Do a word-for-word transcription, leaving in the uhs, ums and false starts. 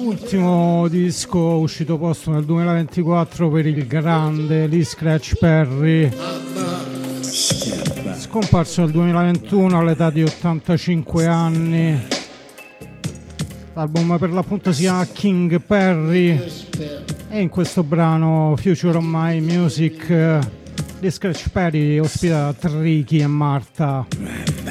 Ultimo disco uscito posto nel duemilaventiquattro per il grande Lee Scratch Perry, scomparso nel duemilaventuno all'età di ottantacinque anni. L'album per l'appunto si chiama King Perry e in questo brano Future of My Music Lee Scratch Perry ospita Tricky e Marta.